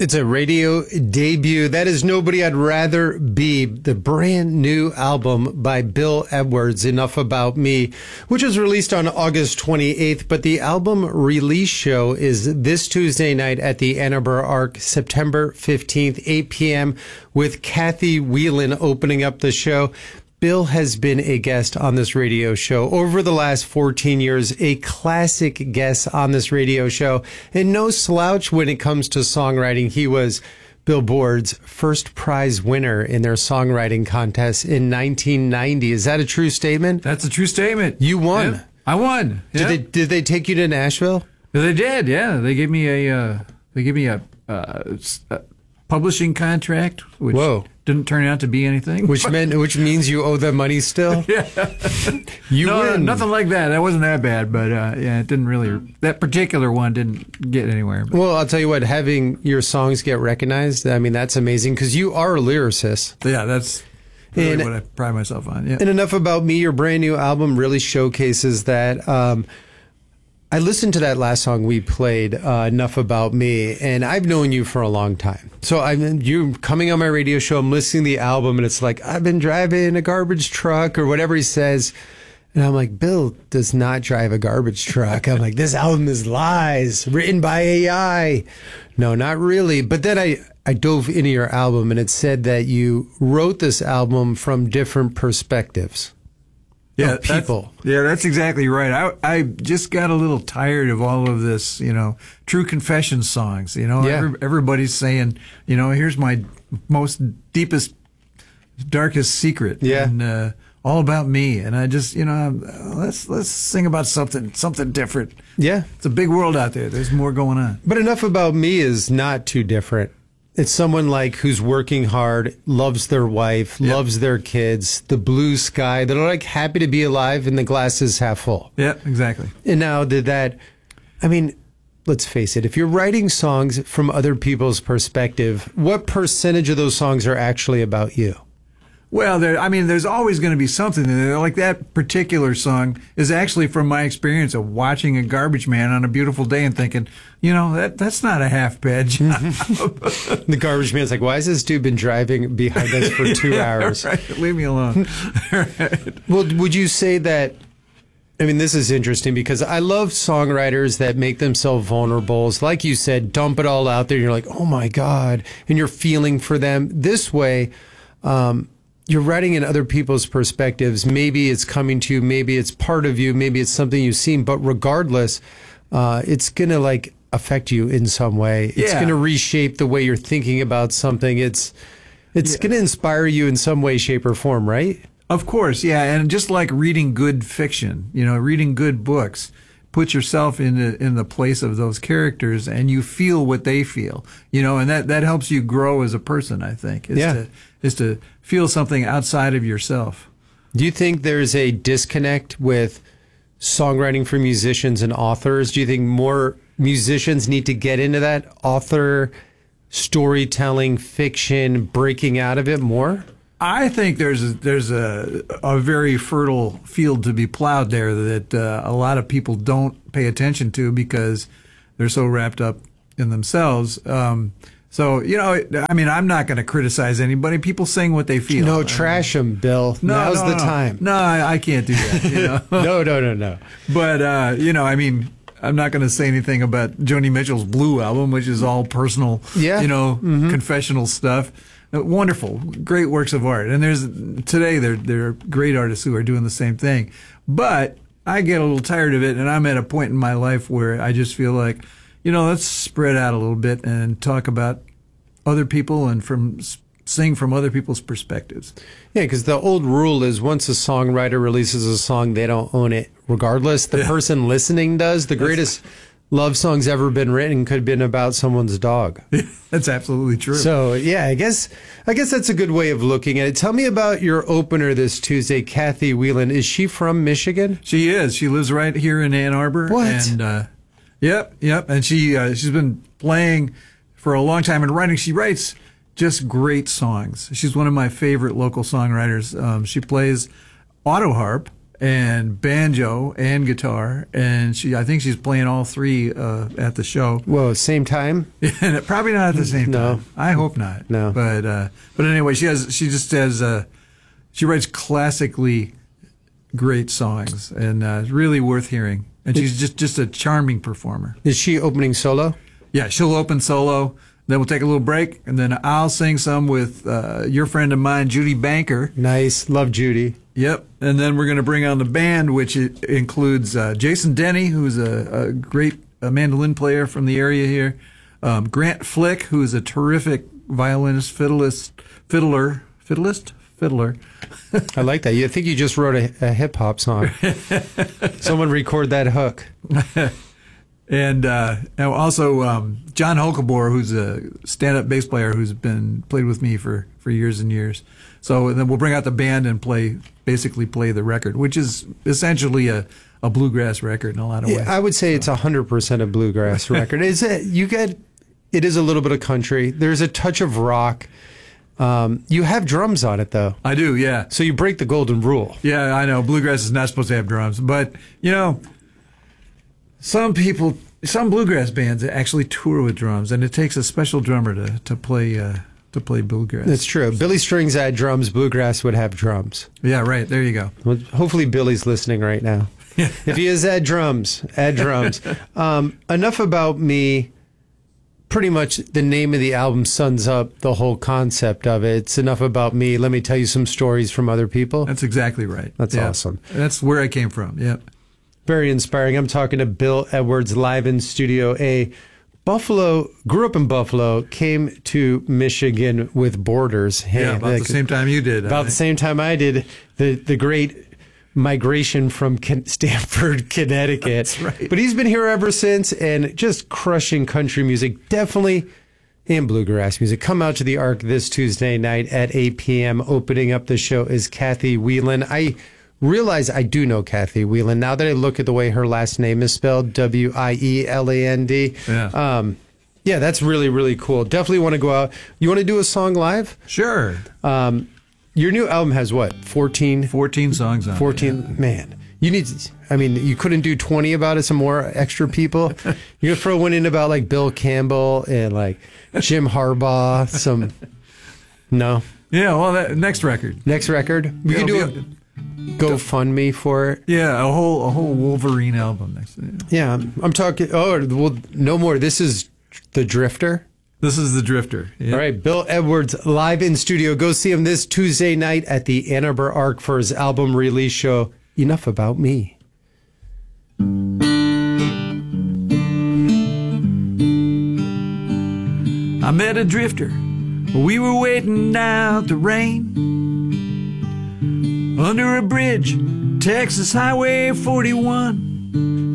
It's a radio debut. That is Nobody I'd Rather Be, the brand new album by Bill Edwards, Enough About Me, which was released on August 28th. But the album release show is this Tuesday night at the Ann Arbor Arc, September 15th, 8 p.m., with Kathy Whelan opening up the show. Bill has been a guest on this radio show over the last 14 years, a classic guest on this radio show, and no slouch when it comes to songwriting. He was Billboard's first prize winner in their songwriting contest in 1990. Is that a true statement? That's a true statement. You won. Yeah, I won. Yeah. Did they take you to Nashville? They did. Yeah, they gave me a publishing contract, which didn't turn out to be anything. Which means you owe them money still? Yeah. You win. Nothing like that. That wasn't that bad, but yeah, it didn't really, that particular one didn't get anywhere. But. Well, I'll tell you what, having your songs get recognized, I mean, that's amazing because you are a lyricist. Yeah, that's really what I pride myself on. Yeah. And Enough About Me, your brand new album really showcases that. I listened to that last song we played, Enough About Me, and I've known you for a long time. So you're coming on my radio show, I'm listening to the album, and it's like, I've been driving a garbage truck, or whatever he says. And I'm like, Bill does not drive a garbage truck. I'm like, this album is lies, written by AI. No, not really. But then I dove into your album, and it said that you wrote this album from different perspectives. Yeah, people. That's exactly right. I just got a little tired of all of this, true confession songs. Everybody's saying, here's my most deepest, darkest secret. Yeah. And all about me. And I just, let's sing about something different. Yeah. It's a big world out there. There's more going on. But Enough About Me is not too different. It's someone who's working hard, loves their wife, loves their kids, the blue sky. They're happy to be alive and the glass is half full. Yeah, exactly. And now let's face it, if you're writing songs from other people's perspective, what percentage of those songs are actually about you? Well, there's always going to be something in there. Like that particular song is actually from my experience of watching a garbage man on a beautiful day and thinking, that's not a half-bad job. The garbage man's like, why has this dude been driving behind us for 2 hours? Right. Leave me alone. Right. Well, would you say that, this is interesting because I love songwriters that make themselves vulnerable. Like you said, dump it all out there. And you're like, oh my God. And you're feeling for them. This way, you're writing in other people's perspectives. Maybe it's coming to you. Maybe it's part of you. Maybe it's something you've seen. But regardless, it's going to affect you in some way. It's going to reshape the way you're thinking about something. It's going to inspire you in some way, shape, or form, right? Of course, yeah. And just like reading good fiction, reading good books, put yourself in the place of those characters and you feel what they feel, and that helps you grow as a person, I think, is to feel something outside of yourself. Do you think there's a disconnect with songwriting for musicians and authors? Do you think more musicians need to get into that author, storytelling, fiction, breaking out of it more? I think there's a very fertile field to be plowed there that a lot of people don't pay attention to because they're so wrapped up in themselves. So, I'm not going to criticize anybody. People saying what they feel. No, trash them, Bill. Now's the time. No, I can't do that. No. But, I'm not going to say anything about Joni Mitchell's Blue album, which is all personal, confessional stuff. Wonderful, great works of art. And today there are great artists who are doing the same thing. But I get a little tired of it, and I'm at a point in my life where I just feel like, let's spread out a little bit and talk about other people and sing from other people's perspectives. Yeah, because the old rule is once a songwriter releases a song, they don't own it regardless. The person listening does. The greatest love songs ever been written could have been about someone's dog. That's absolutely true. So, yeah, I guess that's a good way of looking at it. Tell me about your opener this Tuesday, Kathy Whelan. Is she from Michigan? She is. She lives right here in Ann Arbor. What? And, yep. And she's been playing for a long time and writing. She writes just great songs. She's one of my favorite local songwriters. She plays auto harp and banjo and guitar, and I think she's playing all three at the show. Whoa, same time? Probably not at the same time. No, I hope not. No, but anyway, she writes classically great songs, and really worth hearing. And she's just a charming performer. Is she opening solo? Yeah, she'll open solo. Then we'll take a little break, and then I'll sing some with your friend of mine, Judy Banker. Nice. Love Judy. Yep. And then we're going to bring on the band, which includes Jason Denny, who's a great mandolin player from the area here, Grant Flick, who's a terrific violinist, fiddler. I like that. You think you just wrote a hip-hop song. Someone record that hook. And also John Holkabor, who's a stand-up bass player who's played with me for years and years. So then we'll bring out the band and basically play the record, which is essentially a bluegrass record in a lot of ways. I would say it's 100% a bluegrass record. It is a little bit of country. There's a touch of rock. You have drums on it, though. I do, yeah. So you break the golden rule. Yeah, I know. Bluegrass is not supposed to have drums, but some bluegrass bands actually tour with drums, and it takes a special drummer to play bluegrass. That's true. Billy Strings had drums. Bluegrass would have drums. Yeah, right. There you go. Well, hopefully Billy's listening right now. If he is, add drums. Add drums. Enough about me. Pretty much the name of the album sums up the whole concept of it. It's enough about me. Let me tell you some stories from other people. That's exactly right. That's awesome. That's where I came from. Yep. Very inspiring. I'm talking to Bill Edwards live in Studio A. Grew up in Buffalo, came to Michigan with Borders. Hey, yeah, about the same time you did. About the same time I did. The great migration from Stamford, Connecticut. That's right. But he's been here ever since, and just crushing country music, definitely, and bluegrass music. Come out to the Ark this Tuesday night at 8 p.m. Opening up the show is Kathy Whelan. I realize I do know Kathy Whelan now that I look at the way her last name is spelled, Wieland. Yeah. Yeah, that's really, really cool. Definitely want to go out. You want to do a song live? Sure. Your new album has what, 14? 14 songs on 14, it. Yeah. Man. You couldn't do 20 about it, some more extra people? You're going to throw one in about like Bill Campbell and like Jim Harbaugh, no? Yeah, well, next record. Next record? We can do a GoFundMe for it. Yeah, a whole Wolverine album next. Yeah, I'm talking, no more. This is The Drifter. This is The Drifter. Yep. All right, Bill Edwards live in studio. Go see him this Tuesday night at the Ann Arbor Ark for his album release show, Enough About Me. I met a drifter. We were waiting out the rain under a bridge, Texas Highway 41.